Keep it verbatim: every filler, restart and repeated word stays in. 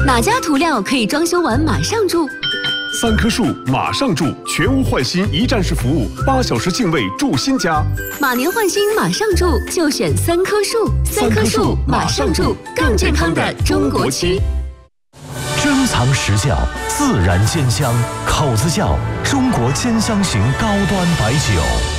哪家涂料可以装修完马上住？ 三棵树马上住，全屋换新一站式服务，八小时净位住新家。 马年换新马上住，就选三棵树。三棵树马上住，更健康的中国区。 珍藏实窖，自然鲜香，口子窖，中国兼香型高端白酒。